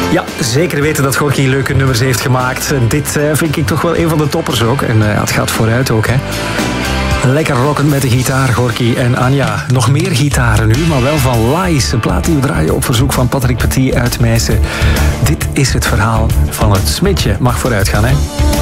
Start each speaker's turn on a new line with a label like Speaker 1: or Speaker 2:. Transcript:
Speaker 1: Ja, zeker weten dat Gorky leuke nummers heeft gemaakt. Dit vind ik toch wel een van de toppers ook. En het gaat vooruit ook, hè. Lekker rockend met de gitaar, Gorky en Anja. Nog meer gitaren nu, maar wel van Lies. Een plaat die we draaien op verzoek van Patrick Petit uit Meissen. Dit is het verhaal van het Smitje. Mag vooruit gaan, hè.